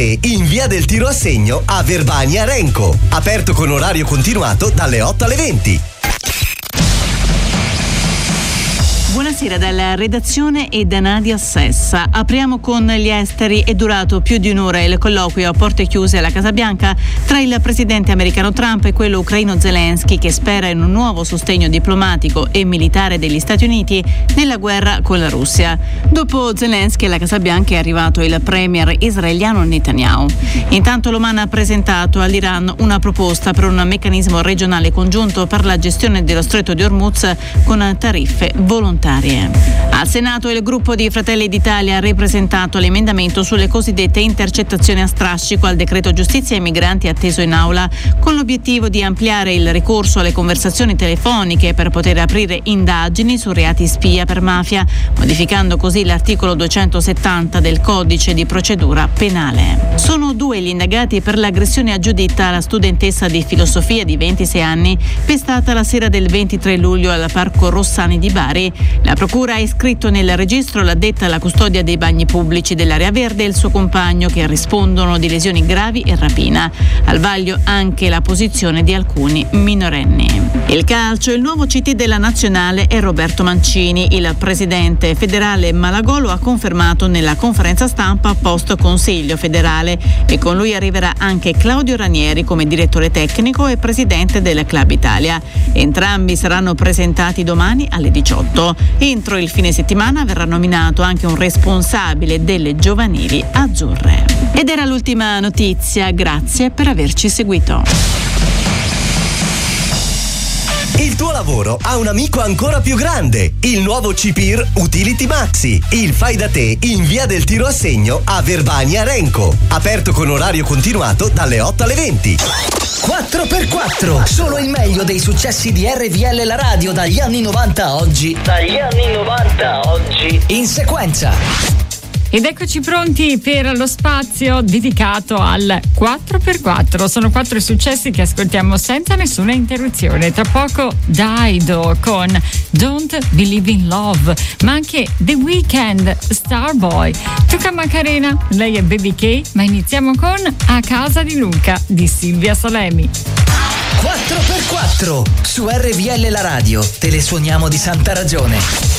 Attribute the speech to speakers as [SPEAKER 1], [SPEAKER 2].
[SPEAKER 1] In via del Tiro a Segno a Verbania Renco. Aperto con orario continuato dalle 8 alle 20.
[SPEAKER 2] Buonasera dalla redazione e da Nadia Sessa. Apriamo con gli esteri. È durato più di un'ora il colloquio a porte chiuse alla Casa Bianca tra il presidente americano Trump e quello ucraino Zelensky, che spera in un nuovo sostegno diplomatico e militare degli Stati Uniti nella guerra con la Russia. Dopo Zelensky alla Casa Bianca è arrivato il premier israeliano Netanyahu. Intanto l'Oman ha presentato all'Iran una proposta per un meccanismo regionale congiunto per la gestione dello Stretto di Hormuz con tariffe volontarie. Al Senato il gruppo di Fratelli d'Italia ha ripresentato l'emendamento sulle cosiddette intercettazioni a strascico al decreto giustizia e migranti atteso in aula, con l'obiettivo di ampliare il ricorso alle conversazioni telefoniche per poter aprire indagini su reati spia per mafia, modificando così l'articolo 270 del codice di procedura penale. Sono 2 gli indagati per l'aggressione a Giuditta, la studentessa di filosofia di 26 anni, pestata la sera del 23 luglio al Parco Rossani di Bari. La procura ha iscritto nel registro l'addetta alla custodia dei bagni pubblici dell'area verde e il suo compagno, che rispondono di lesioni gravi e rapina. Al vaglio anche la posizione di alcuni minorenni. Il calcio, il nuovo CT della nazionale è Roberto Mancini. Il presidente federale Malagò lo ha confermato nella conferenza stampa post Consiglio federale, e con lui arriverà anche Claudio Ranieri come direttore tecnico e presidente del Club Italia. Entrambi saranno presentati domani alle 18. Entro il fine settimana verrà nominato anche un responsabile delle giovanili azzurre. Ed era l'ultima notizia, grazie per averci seguito.
[SPEAKER 1] Il tuo lavoro ha un amico ancora più grande, il nuovo CPIR Utility Maxi, il fai da te in via del Tiro a Segno a Verbania Renco. Aperto con orario continuato dalle 8 alle 20.
[SPEAKER 3] 4x4, solo il meglio dei successi di RVL la radio dagli anni 90 a oggi. In sequenza.
[SPEAKER 4] Ed eccoci pronti per lo spazio dedicato al 4x4. Sono 4 successi che ascoltiamo senza nessuna interruzione. Tra poco Dido con Don't Believe in Love, ma anche The Weeknd, Starboy. Tocca Macarena, lei è Baby K, ma iniziamo con A casa di Luca di Silvia Salemi.
[SPEAKER 3] 4x4 su RVL la radio, te le suoniamo di santa ragione.